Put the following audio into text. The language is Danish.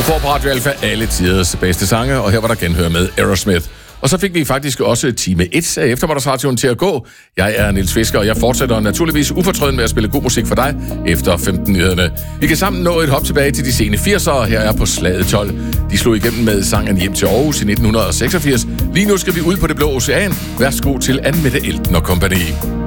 får på Radio Alfa alle tiders bedste sange, og her var der genhør med Aerosmith. Og så fik vi faktisk også time 1 af eftermiddagsradioen til at gå. Jeg er Niels Fisker, og jeg fortsætter naturligvis ufortrøden med at spille god musik for dig efter 15-nyhederne. Vi kan sammen nå et hop tilbage til de sene 80'ere. Her er på Slaget 12. De slog igennem med sangen Hjem til Aarhus i 1986. Lige nu skal vi ud på det blå ocean. Værsgo til Anne Mette Elten og kompagni.